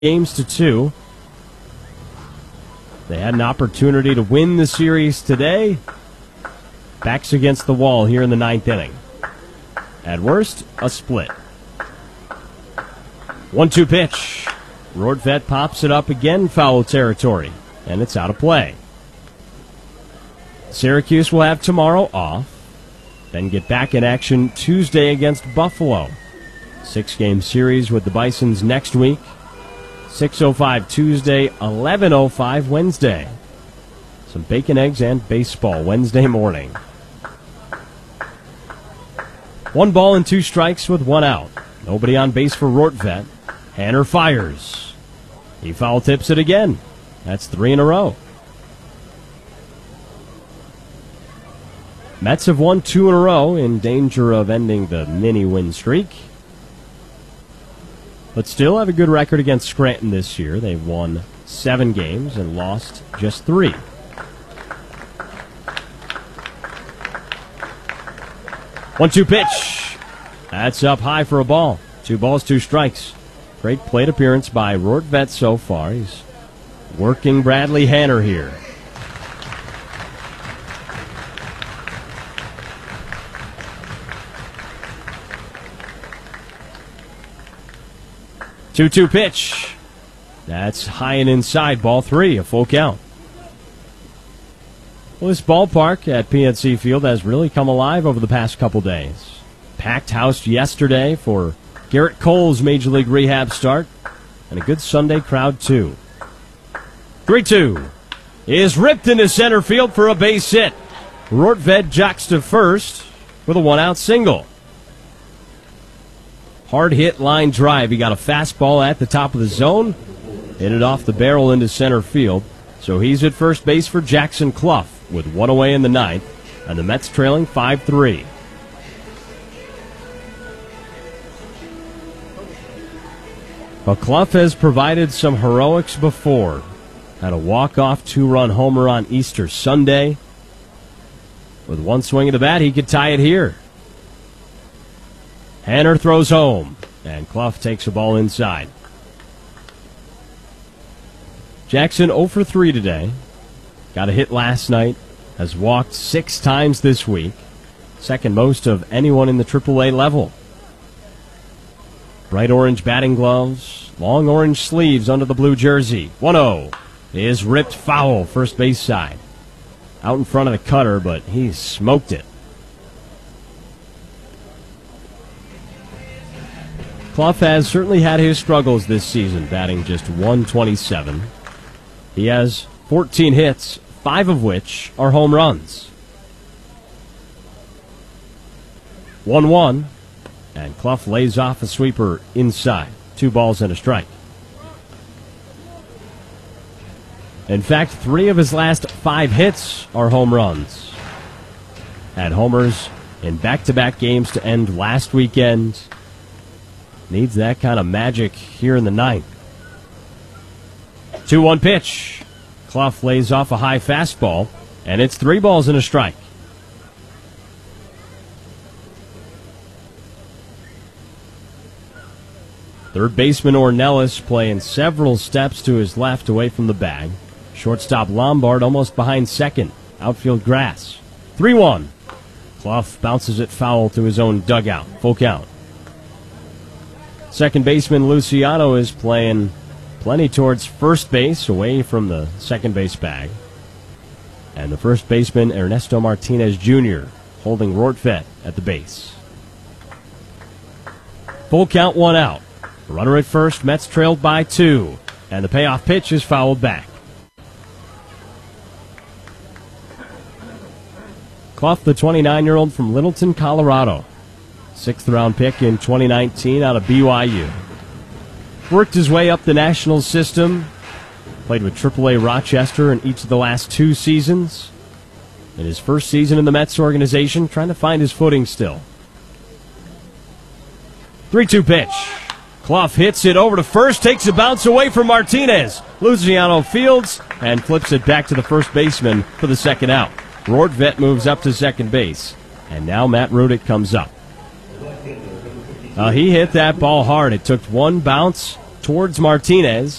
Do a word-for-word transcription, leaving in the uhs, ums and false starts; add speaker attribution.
Speaker 1: games to two. They had an opportunity to win the series today. Backs against the wall here in the ninth inning. At worst, a split. one two pitch. Rortvedt pops it up again, foul territory, and it's out of play. Syracuse will have tomorrow off, then get back in action Tuesday against Buffalo. Six-game series with the Bisons next week. six oh five Tuesday, eleven oh five Wednesday. Some bacon, eggs, and baseball Wednesday morning. One ball and two strikes with one out. Nobody on base for Rortvedt. Hanner fires. He foul tips it again. That's three in a row. Mets have won two in a row, in danger of ending the mini win streak. But still have a good record against Scranton this year. They've won seven games and lost just three. one two pitch. That's up high for a ball. Two balls, two strikes. Great plate appearance by Rortvedt so far. He's working Bradley Hanner here. two two pitch. That's high and inside. Ball three, a full count. Well, this ballpark at P N C Field has really come alive over the past couple days. Packed house yesterday for Garrett Cole's Major League Rehab start, and a good Sunday crowd, too. three two is ripped into center field for a base hit. Rortvedt jocks to first with a one-out single. Hard hit line drive. He got a fastball at the top of the zone. Hit it off the barrel into center field. So he's at first base for Jackson Clough with one away in the ninth. And the Mets trailing five three. Well, Clough has provided some heroics before. Had a walk-off two-run homer on Easter Sunday. With one swing of the bat, he could tie it here. Hanner throws home, and Clough takes a ball inside. Jackson oh for three today. Got a hit last night. Has walked six times this week. Second most of anyone in the triple A level. Bright orange batting gloves. Long orange sleeves under the blue jersey. one oh is ripped foul first base side. Out in front of the cutter, but he smoked it. Clough has certainly had his struggles this season, batting just one twenty-seven. He has fourteen hits, five of which are home runs. one one, and Clough lays off a sweeper inside. Two balls and a strike. In fact, three of his last five hits are home runs. Had homers in back-to-back games to end last weekend. Needs that kind of magic here in the ninth. two one pitch. Clough lays off a high fastball, and it's three balls and a strike. Third baseman Ornelas playing several steps to his left away from the bag. Shortstop Lombard almost behind second. Outfield grass. three one. Clough bounces it foul to his own dugout. Full count. Second baseman Luciano is playing plenty towards first base, away from the second base bag. And the first baseman Ernesto Martinez Junior holding Rortvedt at the base. Full count, one out. Runner at first, Mets trailed by two. And the payoff pitch is fouled back. Clough, the twenty-nine-year-old from Littleton, Colorado. Sixth round pick in twenty nineteen out of B Y U. Worked his way up the national system. Played with triple A Rochester in each of the last two seasons. In his first season in the Mets organization, trying to find his footing still. three two pitch. Clough hits it over to first, takes a bounce away from Martinez. Luciano fields and flips it back to the first baseman for the second out. Rortvedt moves up to second base. And now Matt Rudick comes up. Uh, he hit that ball hard. It took one bounce, towards Martinez.